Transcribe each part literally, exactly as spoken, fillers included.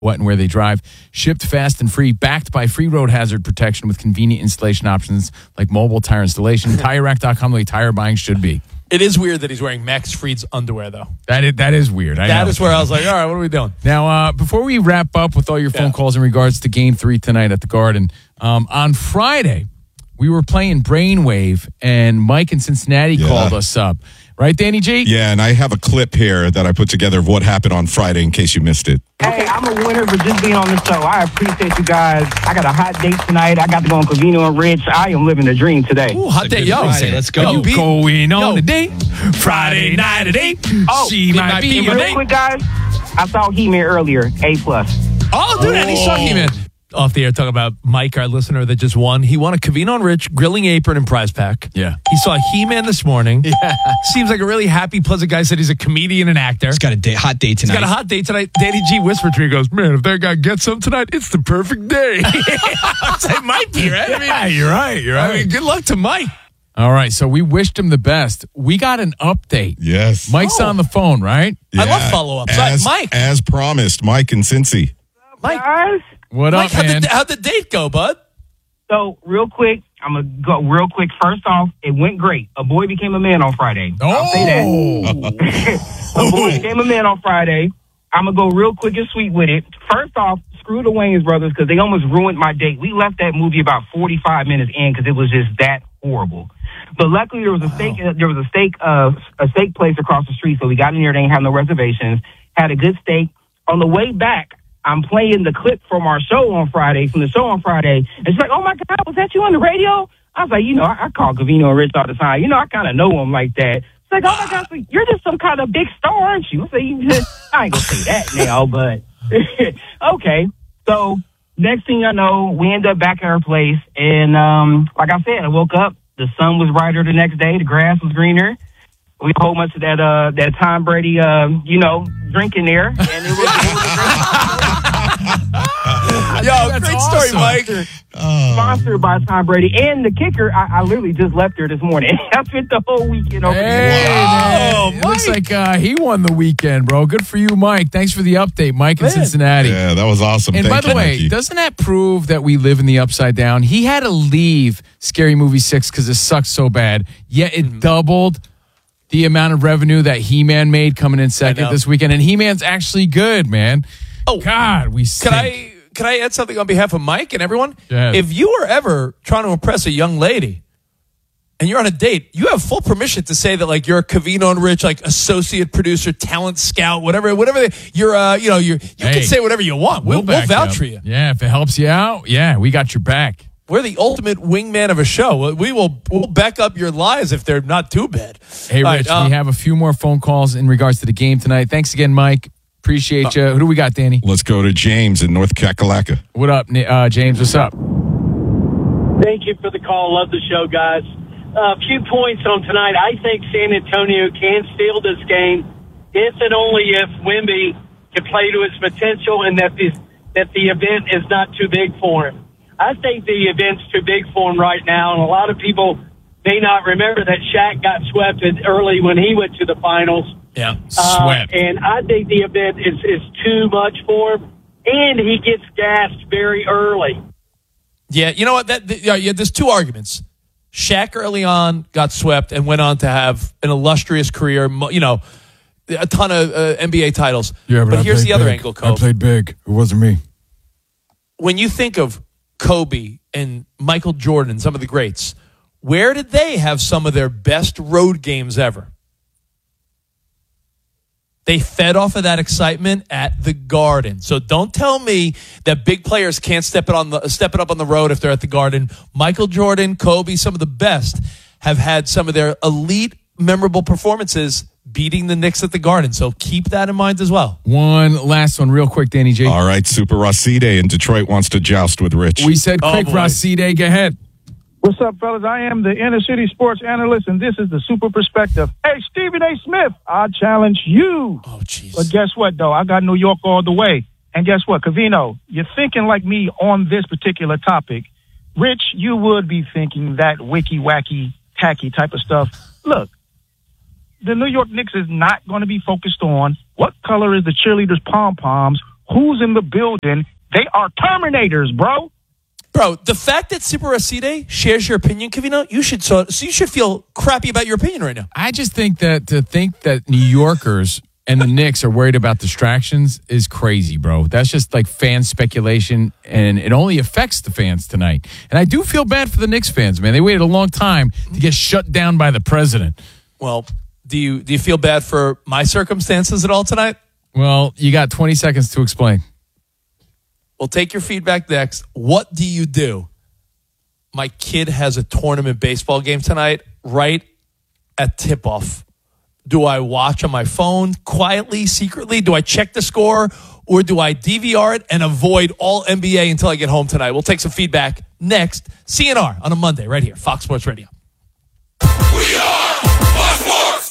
what and where they drive. Shipped fast and free, backed by free road hazard protection with convenient installation options like mobile tire installation. Tire Rack dot com, the way tire buying should be. It is weird that he's wearing Max Fried's underwear, though. That is, that is weird. I that know. is where I was like, all right, what are we doing? Now, uh, before we wrap up with all your phone Yeah. calls in regards to Game three tonight at the Garden, um, on Friday, we were playing Brainwave, and Mike in Cincinnati Yeah. called us up. Right, Danny G? Yeah, and I have a clip here that I put together of what happened on Friday in case you missed it. Hey, I'm a winner for just being on the show. I appreciate you guys. I got a hot date tonight. I got to go on Covino and Rich. I am living the dream today. Ooh, hot day, yo. Friday. Let's go. Yo, Yo, beat- going on yo. the date. Friday night at eight. Oh, she it might might be be my Real date. quick, guys, I saw He-Man earlier. A plus. Oh, dude, and he's talking, man. Off the air, talking about Mike, our listener that just won. He won a Covino and Rich grilling apron and prize pack. Yeah. He saw He-Man this morning. Yeah. Seems like a really happy, pleasant guy. Said he's a comedian and actor. He's got a day, hot day tonight. He's got a hot date tonight. Danny G whispered to me, he goes, man, if that guy gets some tonight, it's the perfect day. It might be, right? I mean, Yeah, you're right. You're I right. mean, good luck to Mike. All right, so we wished him the best. We got an update. Yes. Mike's Oh. on the phone, right? I love follow-ups. As, Mike. As promised, Mike and Cincy. Mike, Guys, What Mike up, how'd, man? the, how'd the date go, bud? so real quick, I'm going to go real quick. First off, it went great. A boy became a man on Friday. I'll say that. Oh. A boy became a man on Friday. I'm going to go real quick and sweet with it. First off, screw the Wayans brothers because they almost ruined my date. We left that movie about forty-five minutes in because it was just that horrible. But luckily there was a steak, there was a steak, uh, a steak place across the street. So we got in there. They didn't have no reservations. Had a good steak. On the way back, I'm playing the clip from our show on Friday, from the show on Friday. And she's like, oh my God, was that you on the radio? I was like, you know, I, I call Covino and Rich all the time. You know, I kind of know him like that. She's like, oh my God, so you're just some kind of big star, aren't you? I say, you just, I ain't gonna say that now, but okay. So next thing I know, we end up back at her place. And um, like I said, I woke up. The sun was brighter the next day. The grass was greener. We a whole bunch of that uh, that Tom Brady, uh, you know, drinking there. And it was, it was a great Yo, That's great awesome. story, Mike. sponsored by Tom Brady. And the kicker, I, I literally just left her this morning. I spent the whole weekend over Hey, there. Wow, man. It looks like uh, he won the weekend, bro. Good for you, Mike. Thanks for the update, Mike in Man. Cincinnati. Yeah, that was awesome. And Thank by the you, way, Mikey. doesn't that prove that we live in the upside down? He had to leave Scary Movie six because it sucked so bad, yet it doubled the amount of revenue that He-Man made coming in second know. this weekend. And He-Man's actually good, man. Oh, God, we Can stink. I can I add something on behalf of Mike and everyone? Yes. If you are ever trying to impress a young lady and you're on a date, you have full permission to say that like you're a Covino and Rich like associate producer, talent scout, whatever, whatever. They, you're uh, you know, you're you Hey, can say whatever you want. We'll, we'll back vouch up. for you. Yeah, if it helps you out, yeah, we got your back. We're the ultimate wingman of a show. We will we'll back up your lies if they're not too bad. Hey, All Rich, right, uh, we have a few more phone calls in regards to the game tonight. Thanks again, Mike. Appreciate you. Who do we got, Danny? Let's go to James in North Kakalaka. What up, Ni- uh, James? What's up? Thank you for the call. Love the show, guys. A few points on tonight. I think San Antonio can steal this game if and only if Wemby can play to his potential and that the, that the event is not too big for him. I think the event's too big for him right now, and a lot of people may not remember that Shaq got swept early when he went to the finals. Yeah. Uh, Swept. and I think the event is, is too much for him, and he gets gassed very early. Yeah, you know what? That, that yeah, yeah, there's two arguments. Shaq early on got swept and went on to have an illustrious career. mo- You know, a ton of uh, N B A titles. but here's the other angle, Cove. played big. It wasn't me. When you think of Kobe and Michael Jordan, some of the greats, where did they have some of their best road games ever? They fed off of that excitement at the Garden. So don't tell me that big players can't step it on the step it up on the road if they're at the Garden. Michael Jordan, Kobe, some of the best have had some of their elite, memorable performances beating the Knicks at the Garden. So keep that in mind as well. One last one, real quick, Danny J. All right, Super Racide in Detroit wants to joust with Rich. We said Oh, quick, boy. Racide, go ahead. What's up, fellas? I am the inner city sports analyst, and this is the Super Perspective. Hey, Stephen A. Smith, I challenge you. Oh, jeez. But guess what, though? I got New York all the way. And guess what, Covino, you're thinking like me on this particular topic. Rich, you would be thinking that wicky, wacky, tacky type of stuff. Look, the New York Knicks is not going to be focused on what color is the cheerleaders' pom-poms, who's in the building. They are Terminators, bro. Bro, the fact that Super Racide shares your opinion, Covino, you should so, so you should feel crappy about your opinion right now. I just think that to think that New Yorkers and the Knicks are worried about distractions is crazy, bro. That's just like fan speculation, and it only affects the fans tonight. And I do feel bad for the Knicks fans, man. They waited a long time to get shut down by the president. Well, do you do you feel bad for my circumstances at all tonight? Well, you got twenty seconds to explain. We'll take your feedback next. What do you do? My kid has a tournament baseball game tonight right at tip-off. Do I watch on my phone quietly, secretly? Do I check the score? Or do I D V R it and avoid all N B A until I get home tonight? We'll take some feedback next. C N R on a Monday right here, Fox Sports Radio. We are Fox Sports.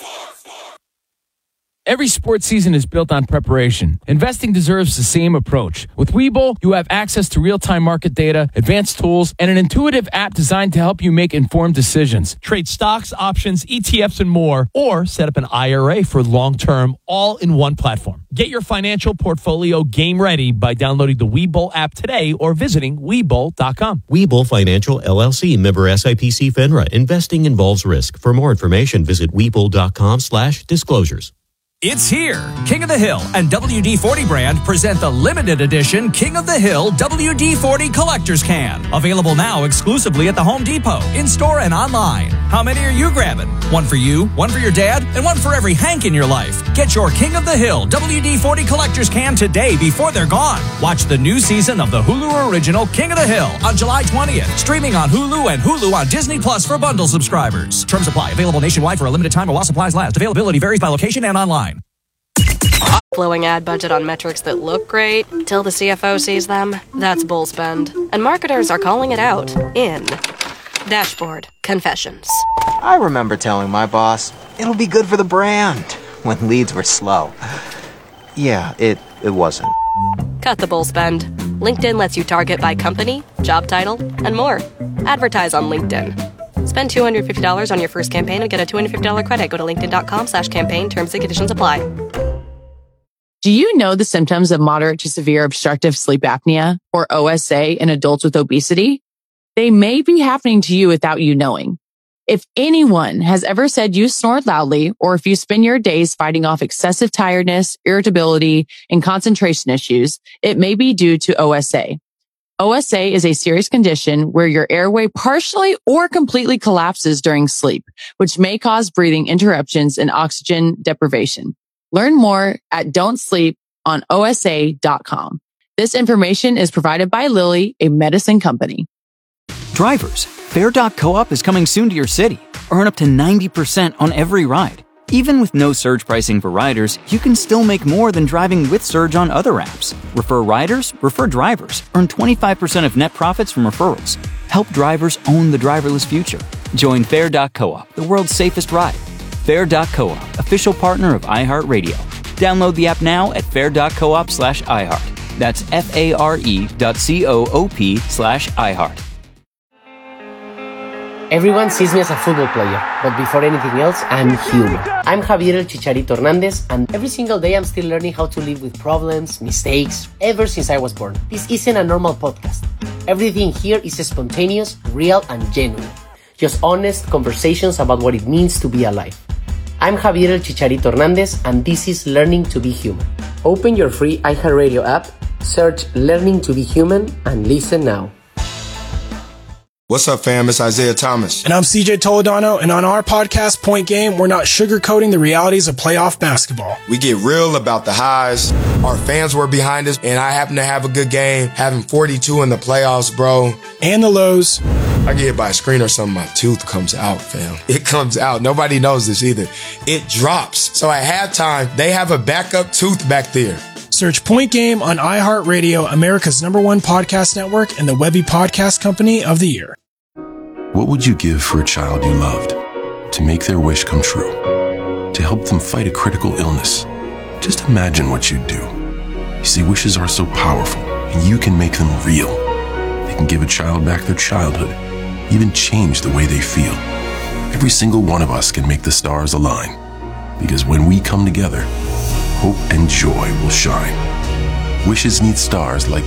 Every sports season is built on preparation. Investing deserves the same approach. With Webull, you have access to real-time market data, advanced tools, and an intuitive app designed to help you make informed decisions. Trade stocks, options, E T Fs, and more, or set up an I R A for long-term, all in one platform. Get your financial portfolio game ready by downloading the Webull app today or visiting Webull dot com. Webull Financial, L L C, member S I P C FINRA. Investing involves risk. For more information, visit Webull dot com slash disclosures. It's here. King of the Hill and W D forty brand present the limited edition King of the Hill W D forty Collector's Can. Available now exclusively at the Home Depot, in-store and online. How many are you grabbing? One for you, one for your dad, and one for every Hank in your life. Get your King of the Hill W D forty Collector's Can today before they're gone. Watch the new season of the Hulu original King of the Hill on July twentieth. Streaming on Hulu and Hulu on Disney Plus for bundle subscribers. Terms apply. Available nationwide for a limited time while supplies last. Availability varies by location and online. Flowing ad budget on metrics that look great till the C F O sees them. That's bull spend. And marketers are calling it out in Dashboard Confessions. I remember telling my boss, it'll be good for the brand, when leads were slow. Yeah, it, it wasn't. Cut the bull spend. LinkedIn lets you target by company, job title, and more. Advertise on LinkedIn. Spend two hundred fifty dollars on your first campaign and get a two hundred fifty dollars credit. Go to linkedin.com slash campaign. Terms and conditions apply. Do you know the symptoms of moderate to severe obstructive sleep apnea, or O S A, in adults with obesity? They may be happening to you without you knowing. If anyone has ever said you snore loudly, or if you spend your days fighting off excessive tiredness, irritability, and concentration issues, it may be due to O S A. O S A is a serious condition where your airway partially or completely collapses during sleep, which may cause breathing interruptions and oxygen deprivation. Learn more at don't sleep on O S A dot com. This information is provided by Lilly, a medicine company. Drivers, Fare dot coop is coming soon to your city. Earn up to ninety percent on every ride. Even with no surge pricing for riders, you can still make more than driving with Surge on other apps. Refer riders, refer drivers. Earn twenty-five percent of net profits from referrals. Help drivers own the driverless future. Join Fare dot coop, the world's safest ride. Fare dot coop, official partner of iHeartRadio. Download the app now at fare dot coop slash iHeart. That's F-A-R-E dot C-O-O-P slash iHeart. Everyone sees me as a football player, but before anything else, I'm human. I'm Javier El Chicharito Hernandez, and every single day I'm still learning how to live with problems, mistakes, ever since I was born. This isn't a normal podcast. Everything here is spontaneous, real, and genuine. Just honest conversations about what it means to be alive. I'm Javier El Chicharito Hernandez, and this is Learning to be Human. Open your free iHeartRadio app, search Learning to be Human, and listen now. What's up, fam? It's Isaiah Thomas. And I'm C J Toledano, and on our podcast, Point Game, we're not sugarcoating the realities of playoff basketball. We get real about the highs. Our fans were behind us, and I happen to have a good game, having forty-two in the playoffs, bro. And the lows. I get hit by a screen or something, my tooth comes out, fam. It comes out. Nobody knows this either. It drops. So at halftime, they have a backup tooth back there. Search Point Game on iHeartRadio, America's number one podcast network, and the Webby Podcast Company of the Year. What would you give for a child you loved? To make their wish come true? To help them fight a critical illness? Just imagine what you'd do. You see, wishes are so powerful, and you can make them real. They can give a child back their childhood, even change the way they feel. Every single one of us can make the stars align. Because when we come together, hope and joy will shine. Wishes needs stars like